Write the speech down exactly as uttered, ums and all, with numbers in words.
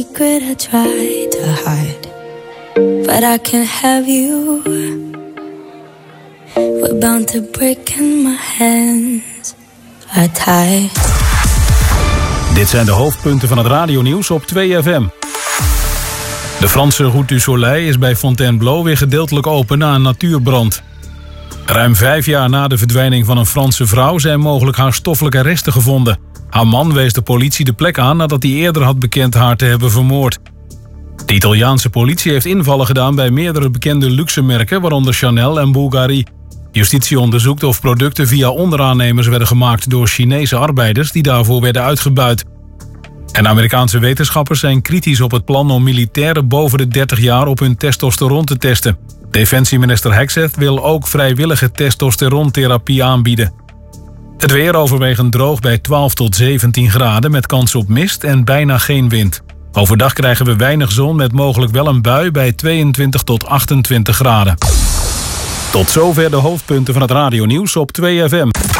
Secret I try to hide, but I can't have you. We're bound to break and my hands are tied. Dit zijn de hoofdpunten van het radionieuws op twee F M. De Franse Route du Soleil is bij Fontainebleau weer gedeeltelijk open na een natuurbrand. Ruim vijf jaar na de verdwijning van een Franse vrouw zijn mogelijk haar stoffelijke resten gevonden. Haar man wees de politie de plek aan nadat hij eerder had bekend haar te hebben vermoord. De Italiaanse politie heeft invallen gedaan bij meerdere bekende luxemerken, waaronder Chanel en Bulgari. Justitie onderzoekt of producten via onderaannemers werden gemaakt door Chinese arbeiders die daarvoor werden uitgebuit. En Amerikaanse wetenschappers zijn kritisch op het plan om militairen boven de dertig jaar op hun testosteron te testen. Defensieminister Hegseth wil ook vrijwillige testosterontherapie aanbieden. Het weer overwegend droog bij twaalf tot zeventien graden met kans op mist en bijna geen wind. Overdag krijgen we weinig zon met mogelijk wel een bui bij tweeëntwintig tot achtentwintig graden. Tot zover de hoofdpunten van het radionieuws op twee F M.